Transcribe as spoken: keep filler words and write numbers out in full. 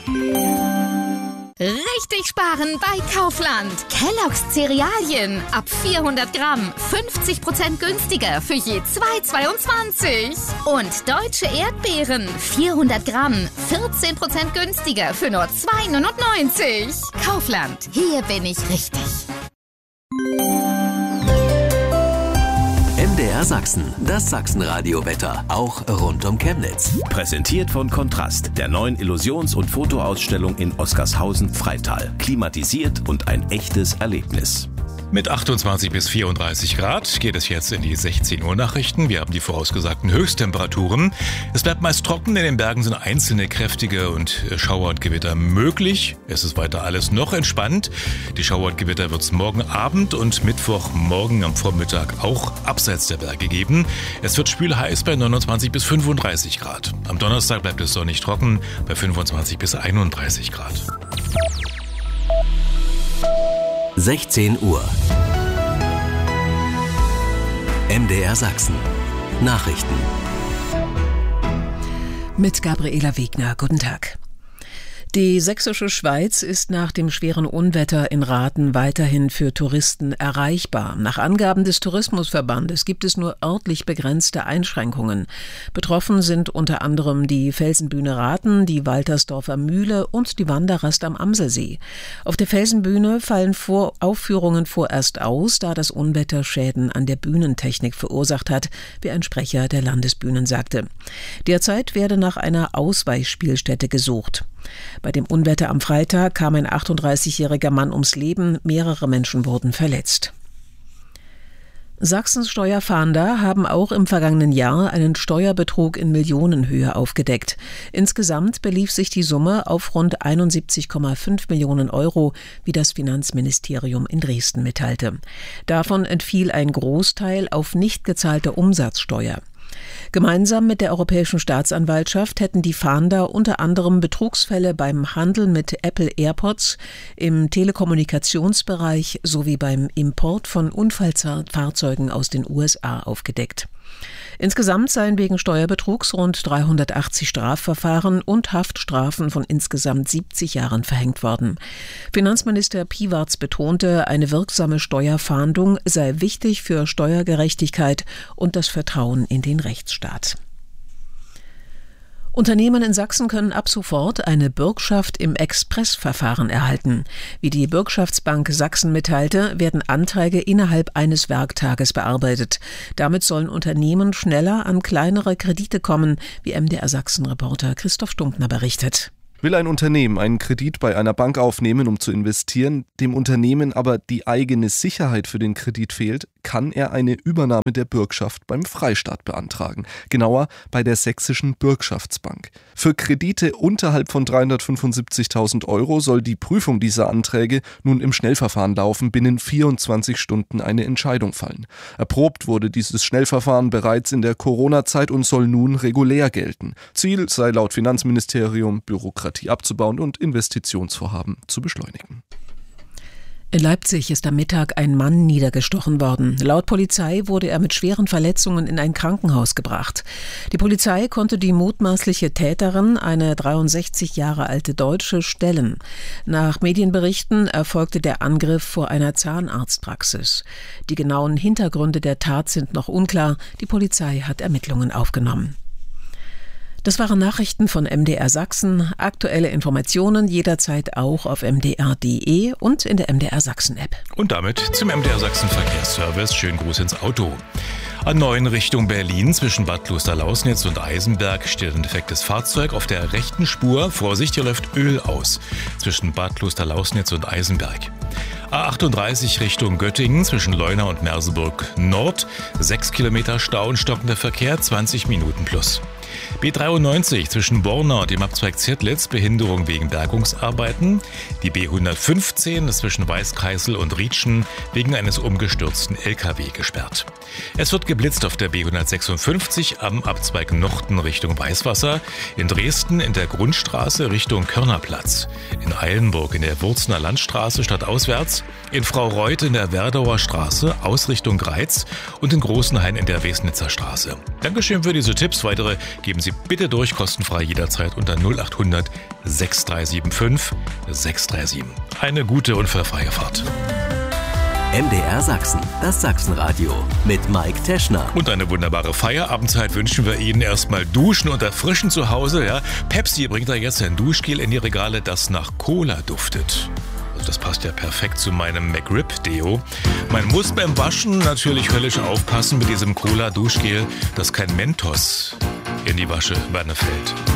Richtig sparen bei Kaufland. Kellogg's Cerealien ab vierhundert Gramm fünfzig Prozent günstiger für je zwei Euro zweiundzwanzig. Und deutsche Erdbeeren vierhundert Gramm vierzehn Prozent günstiger für nur zwei Euro neunundneunzig. Kaufland, hier bin ich richtig. M D R Sachsen, das Sachsenradio-Wetter, auch rund um Chemnitz. Präsentiert von Kontrast, der neuen Illusions- und Fotoausstellung in Oskarshausen-Freital. Klimatisiert und ein echtes Erlebnis. Mit achtundzwanzig bis vierunddreißig Grad geht es jetzt in die sechzehn Uhr Nachrichten. Wir haben die vorausgesagten Höchsttemperaturen. Es bleibt meist trocken, in den Bergen sind einzelne kräftige und Schauer und Gewitter möglich. Es ist weiter alles noch entspannt. Die Schauer und Gewitter wird es morgen Abend und Mittwochmorgen am Vormittag auch abseits der Berge geben. Es wird spülheiß bei neunundzwanzig bis fünfunddreißig Grad. Am Donnerstag bleibt es sonnig trocken bei fünfundzwanzig bis einunddreißig Grad. sechzehn Uhr. M D R Sachsen. Nachrichten. Mit Gabriela Wegner. Guten Tag. Die sächsische Schweiz ist nach dem schweren Unwetter in Rathen weiterhin für Touristen erreichbar. Nach Angaben des Tourismusverbandes gibt es nur örtlich begrenzte Einschränkungen. Betroffen sind unter anderem die Felsenbühne Rathen, die Waltersdorfer Mühle und die Wanderrast am Amselsee. Auf der Felsenbühne fallen Vor- Aufführungen vorerst aus, da das Unwetter Schäden an der Bühnentechnik verursacht hat, wie ein Sprecher der Landesbühnen sagte. Derzeit werde nach einer Ausweichspielstätte gesucht. Bei dem Unwetter am Freitag kam ein achtunddreißigjähriger Mann ums Leben, mehrere Menschen wurden verletzt. Sachsens Steuerfahnder haben auch im vergangenen Jahr einen Steuerbetrug in Millionenhöhe aufgedeckt. Insgesamt belief sich die Summe auf rund einundsiebzig Komma fünf Millionen Euro, wie das Finanzministerium in Dresden mitteilte. Davon entfiel ein Großteil auf nicht gezahlte Umsatzsteuer. Gemeinsam mit der Europäischen Staatsanwaltschaft hätten die Fahnder unter anderem Betrugsfälle beim Handel mit Apple AirPods, im Telekommunikationsbereich sowie beim Import von Unfallfahrzeugen aus den U S A aufgedeckt. Insgesamt seien wegen Steuerbetrugs rund dreihundertachtzig Strafverfahren und Haftstrafen von insgesamt siebzig Jahren verhängt worden. Finanzminister Piwarz betonte, eine wirksame Steuerfahndung sei wichtig für Steuergerechtigkeit und das Vertrauen in den Rechtsstaat. Unternehmen in Sachsen können ab sofort eine Bürgschaft im Expressverfahren erhalten. Wie die Bürgschaftsbank Sachsen mitteilte, werden Anträge innerhalb eines Werktages bearbeitet. Damit sollen Unternehmen schneller an kleinere Kredite kommen, wie M D R Sachsen-Reporter Christoph Stumptner berichtet. Will ein Unternehmen einen Kredit bei einer Bank aufnehmen, um zu investieren, dem Unternehmen aber die eigene Sicherheit für den Kredit fehlt, kann er eine Übernahme der Bürgschaft beim Freistaat beantragen. Genauer bei der Sächsischen Bürgschaftsbank. Für Kredite unterhalb von dreihundertfünfundsiebzigtausend Euro soll die Prüfung dieser Anträge nun im Schnellverfahren laufen, binnen vierundzwanzig Stunden eine Entscheidung fallen. Erprobt wurde dieses Schnellverfahren bereits in der Corona-Zeit und soll nun regulär gelten. Ziel sei laut Finanzministerium, Bürokratie abzubauen und Investitionsvorhaben zu beschleunigen. In Leipzig ist am Mittag ein Mann niedergestochen worden. Laut Polizei wurde er mit schweren Verletzungen in ein Krankenhaus gebracht. Die Polizei konnte die mutmaßliche Täterin, eine dreiundsechzig Jahre alte Deutsche, stellen. Nach Medienberichten erfolgte der Angriff vor einer Zahnarztpraxis. Die genauen Hintergründe der Tat sind noch unklar. Die Polizei hat Ermittlungen aufgenommen. Das waren Nachrichten von M D R Sachsen. Aktuelle Informationen jederzeit auch auf m d r punkt d e und in der M D R Sachsen App. Und damit zum M D R Sachsen Verkehrsservice. Schönen Gruß ins Auto. A neun Richtung Berlin zwischen Bad Klosterlausnitz und Eisenberg steht ein defektes Fahrzeug auf der rechten Spur. Vorsicht, hier läuft Öl aus zwischen Bad Klosterlausnitz und Eisenberg. A achtunddreißig Richtung Göttingen zwischen Leuna und Merseburg Nord. Sechs Kilometer Stau und stockender Verkehr, zwanzig Minuten plus. B dreiundneunzig zwischen Borna und dem Abzweig Zirtlitz, Behinderung wegen Bergungsarbeiten. Die B hundertfünfzehn ist zwischen Weißkreisel und Rietschen wegen eines umgestürzten L K W gesperrt. Es wird geblitzt auf der B hundertsechsundfünfzig am Abzweig Nochten Richtung Weißwasser, in Dresden in der Grundstraße Richtung Körnerplatz, in Eilenburg in der Wurzner Landstraße stadtauswärts, in Fraureuth in der Werdauer Straße Ausrichtung Greiz und in Großenhain in der Wesnitzer Straße. Dankeschön für diese Tipps. Weitere geben Sie bitte durch, kostenfrei jederzeit unter null acht hundert sechs drei sieben fünf sechs drei sieben. Eine gute unfallfreie Fahrt. M D R Sachsen, das Sachsenradio mit Mike Teschner. Und eine wunderbare Feierabendzeit wünschen wir Ihnen. Erstmal duschen und erfrischen zu Hause. Ja. Pepsi bringt da jetzt ein Duschgel in die Regale, das nach Cola duftet. Also das passt ja perfekt zu meinem McRib-Deo. Man muss beim Waschen natürlich höllisch aufpassen mit diesem Cola-Duschgel, dass kein Mentos in die Waschwanne fällt.